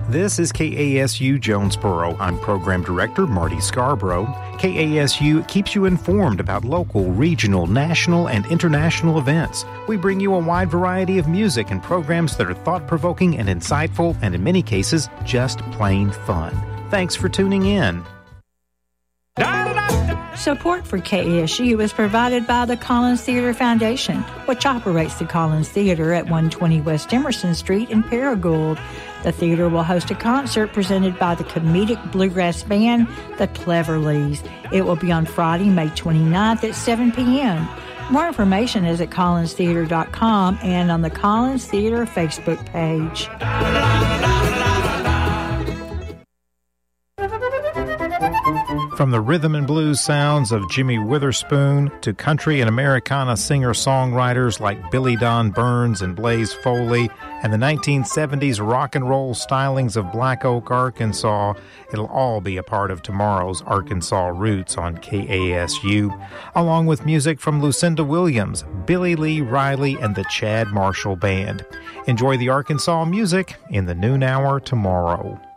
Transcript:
This is KASU Jonesboro. I'm Program Director Marty Scarborough. KASU keeps you informed about local, regional, national, and international events. We bring you a wide variety of music and programs that are thought-provoking and insightful, and in many cases, just plain fun. Thanks for tuning in. Support for KASU is provided by the Collins Theater Foundation, which operates the Collins Theater at 120 West Emerson Street in Paragould. The theater will host a concert presented by the comedic bluegrass band, The Cleverleys. It will be on Friday, May 29th at 7 p.m. More information is at collinstheater.com and on the Collins Theater Facebook page. From the rhythm and blues sounds of Jimmy Witherspoon to country and Americana singer-songwriters like Billy Don Burns and Blaze Foley and the 1970s rock and roll stylings of Black Oak, Arkansas, it'll all be a part of tomorrow's Arkansas Roots on KASU, along with music from Lucinda Williams, Billy Lee Riley, and the Chad Marshall Band. Enjoy the Arkansas music in the noon hour tomorrow.